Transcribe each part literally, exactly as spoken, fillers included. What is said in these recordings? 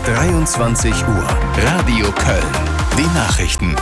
dreiundzwanzig Uhr. Radio Köln. Die Nachrichten.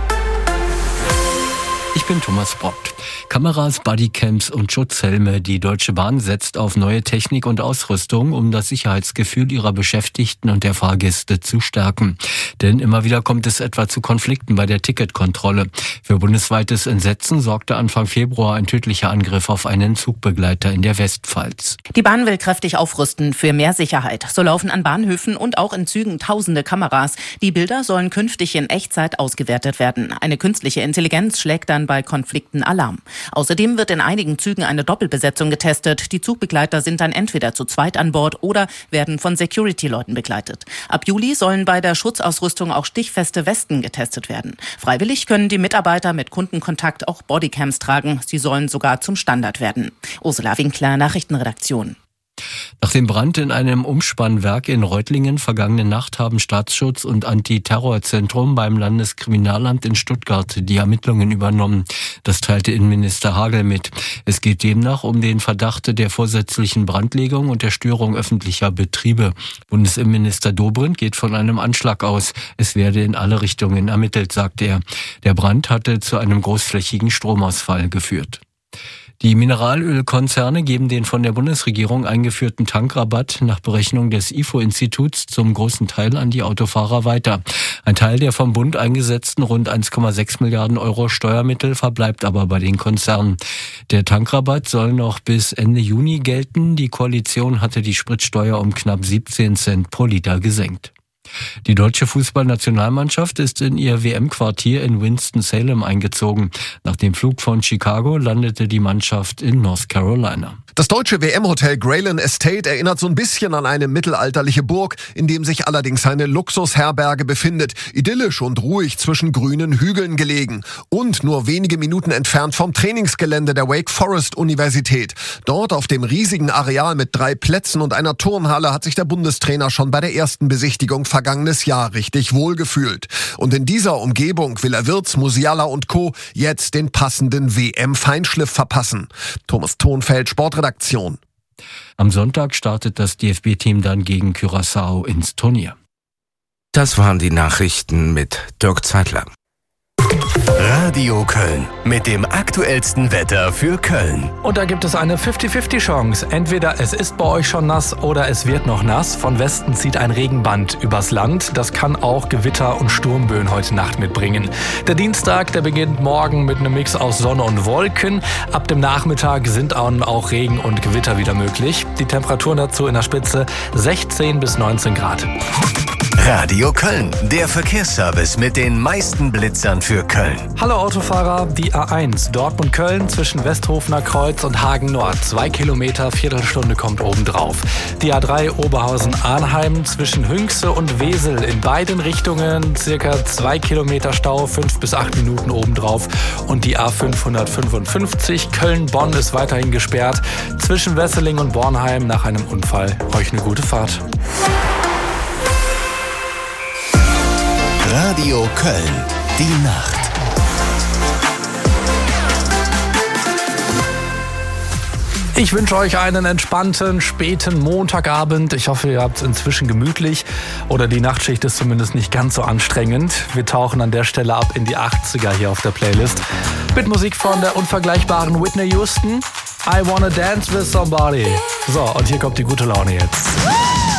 Ich bin Thomas Brott. Kameras, Bodycams und Schutzhelme. Die Deutsche Bahn setzt auf neue Technik und Ausrüstung, um das Sicherheitsgefühl ihrer Beschäftigten und der Fahrgäste zu stärken. Denn immer wieder kommt es etwa zu Konflikten bei der Ticketkontrolle. Für bundesweites Entsetzen sorgte Anfang Februar ein tödlicher Angriff auf einen Zugbegleiter in der Westpfalz. Die Bahn will kräftig aufrüsten für mehr Sicherheit. So laufen an Bahnhöfen und auch in Zügen tausende Kameras. Die Bilder sollen künftig in Echtzeit ausgewertet werden. Eine künstliche Intelligenz schlägt dann bei Konflikten Alarm. Außerdem wird in einigen Zügen eine Doppelbesetzung getestet. Die Zugbegleiter sind dann entweder zu zweit an Bord oder werden von Security-Leuten begleitet. Ab Juli sollen bei der Schutzausrüstung auch stichfeste Westen getestet werden. Freiwillig können die Mitarbeiter mit Kundenkontakt auch Bodycams tragen. Sie sollen sogar zum Standard werden. Ursula Winkler, Nachrichtenredaktion. Nach dem Brand in einem Umspannwerk in Reutlingen vergangene Nacht haben Staatsschutz und Antiterrorzentrum beim Landeskriminalamt in Stuttgart die Ermittlungen übernommen. Das teilte Innenminister Hagel mit. Es geht demnach um den Verdacht der vorsätzlichen Brandlegung und der Störung öffentlicher Betriebe. Bundesinnenminister Dobrindt geht von einem Anschlag aus. Es werde in alle Richtungen ermittelt, sagte er. Der Brand hatte zu einem großflächigen Stromausfall geführt. Die Mineralölkonzerne geben den von der Bundesregierung eingeführten Tankrabatt nach Berechnung des I F O-Instituts zum großen Teil an die Autofahrer weiter. Ein Teil der vom Bund eingesetzten rund eins Komma sechs Milliarden Euro Steuermittel verbleibt aber bei den Konzernen. Der Tankrabatt soll noch bis Ende Juni gelten. Die Koalition hatte die Spritsteuer um knapp siebzehn Cent pro Liter gesenkt. Die deutsche Fußballnationalmannschaft ist in ihr W M-Quartier in Winston-Salem eingezogen. Nach dem Flug von Chicago landete die Mannschaft in North Carolina. Das deutsche W M-Hotel Grayland Estate erinnert so ein bisschen an eine mittelalterliche Burg, in dem sich allerdings eine Luxusherberge befindet. Idyllisch und ruhig zwischen grünen Hügeln gelegen. Und nur wenige Minuten entfernt vom Trainingsgelände der Wake Forest Universität. Dort auf dem riesigen Areal mit drei Plätzen und einer Turnhalle hat sich der Bundestrainer schon bei der ersten Besichtigung vergangenes Jahr richtig wohlgefühlt. Und in dieser Umgebung will er Wirtz, Musiala und Co. jetzt den passenden W M-Feinschliff verpassen. Thomas Thonfeld, Sportredaktion. Am Sonntag startet das D F B-Team dann gegen Curaçao ins Turnier. Das waren die Nachrichten mit Dirk Zeitler. Radio Köln mit dem aktuellsten Wetter für Köln. Und da gibt es eine fünfzig fünfzig Chance. Entweder es ist bei euch schon nass oder es wird noch nass. Von Westen zieht ein Regenband übers Land. Das kann auch Gewitter und Sturmböen heute Nacht mitbringen. Der Dienstag, der beginnt morgen mit einem Mix aus Sonne und Wolken. Ab dem Nachmittag sind auch Regen und Gewitter wieder möglich. Die Temperaturen dazu in der Spitze sechzehn bis neunzehn Grad. Radio Köln, der Verkehrsservice mit den meisten Blitzern für Köln. Hallo Autofahrer, die A eins Dortmund-Köln zwischen Westhofener Kreuz und Hagen Nord. Zwei Kilometer, Viertelstunde kommt obendrauf. Die A drei Oberhausen-Arnheim zwischen Hünxe und Wesel in beiden Richtungen. Circa zwei Kilometer Stau, fünf bis acht Minuten obendrauf. Und die A fünfhundertfünfundfünfzig Köln-Bonn ist weiterhin gesperrt. Zwischen Wesseling und Bornheim nach einem Unfall. Euch eine gute Fahrt. Radio Köln, die Nacht. Ich wünsche euch einen entspannten, späten Montagabend. Ich hoffe, ihr habt es inzwischen gemütlich oder die Nachtschicht ist zumindest nicht ganz so anstrengend. Wir tauchen an der Stelle ab in die achtziger hier auf der Playlist. Mit Musik von der unvergleichbaren Whitney Houston. I Wanna Dance With Somebody. So, und hier kommt die gute Laune jetzt.